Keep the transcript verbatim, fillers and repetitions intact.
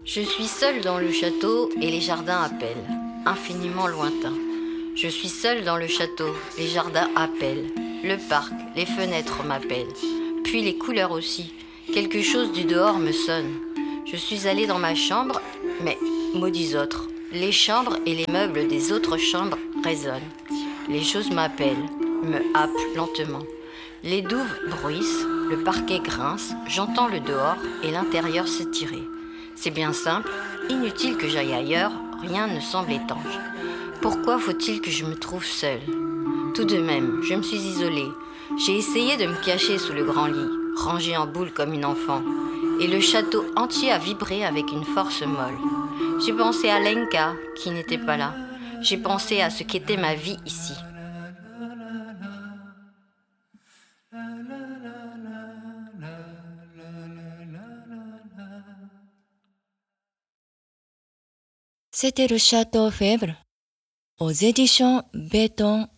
Je suis seule dans le château et les jardins appellent, infiniment lointains. Je suis seule dans le château, les jardins appellent, le parc, les fenêtres m'appellent, puis les couleurs aussi. Quelque chose du dehors me sonne. Je suis allée dans ma chambre, mais, maudits autres, les chambres et les meubles des autres chambres résonnent. Les choses m'appellent, me happent lentement. Les douves bruissent, le parquet grince, j'entends le dehors et l'intérieur s'étirer. C'est bien simple, inutile que j'aille ailleurs, rien ne semble étanche. Pourquoi faut-il que je me trouve seule ? Tout de même, je me suis isolée. J'ai essayé de me cacher sous le grand lit, rangée en boule comme une enfant, et le château entier a vibré avec une force molle. J'ai pensé à Lenka, qui n'était pas là. J'ai pensé à ce qu'était ma vie ici. C'était le Château Fèvre aux éditions Béton